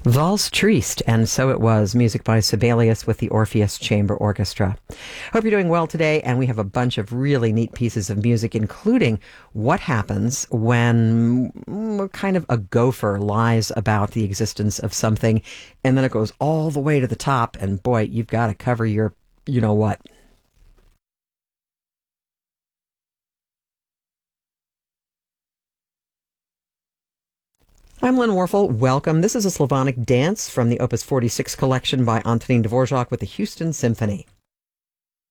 Valse Triste, and so it was, music by Sibelius with the Orpheus Chamber Orchestra. Hope you're doing well today, and we have a bunch of really neat pieces of music, including what happens when kind of a gopher lies about the existence of something, and then it goes all the way to the top, and boy, you've got to cover your you know what. I'm Lynn Warfel. Welcome. This is a Slavonic dance from the Opus 46 collection by Antonin Dvorak with the Houston Symphony.